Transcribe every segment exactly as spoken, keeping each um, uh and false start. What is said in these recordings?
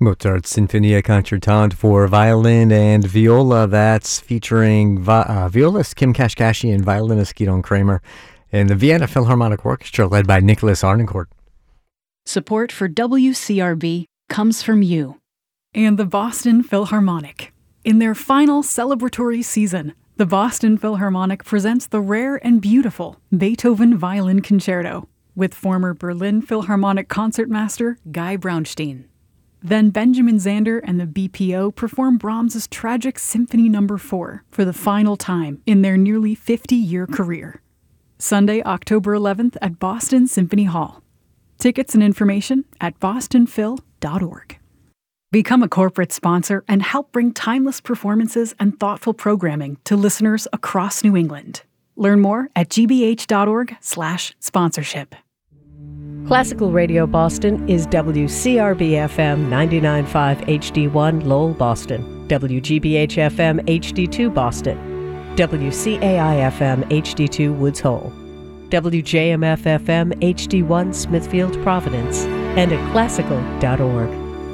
Mozart's Sinfonia Concertante for violin and viola. That's featuring vi- uh, violist Kim Kashkashi and violinist Gidon Kramer, and the Vienna Philharmonic Orchestra led by Nicholas Arnoncourt. Support for W C R B comes from you. And the Boston Philharmonic. In their final celebratory season, the Boston Philharmonic presents the rare and beautiful Beethoven Violin Concerto with former Berlin Philharmonic concertmaster Guy Braunstein. Then Benjamin Zander and the B P O perform Brahms's tragic Symphony Number four for the final time in their nearly fifty-year career. Sunday, October eleventh at Boston Symphony Hall. Tickets and information at boston phil dot org. Become a corporate sponsor and help bring timeless performances and thoughtful programming to listeners across New England. Learn more at gbh.org slash sponsorship. Classical Radio Boston is W C R B F M ninety-nine point five H D one Lowell, Boston, W G B H F M H D two Boston, W C A I F M H D two Woods Hole, W J M F F M H D one Smithfield, Providence, and at classical dot org.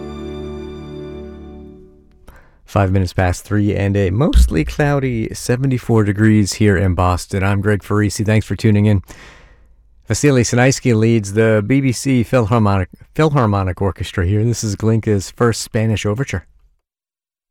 Five minutes past three and a mostly cloudy seventy-four degrees here in Boston. I'm Greg Farisi. Thanks for tuning in. Vasily Sinaisky leads the B B C Philharmonic, Philharmonic Orchestra here. This is Glinka's first Spanish overture.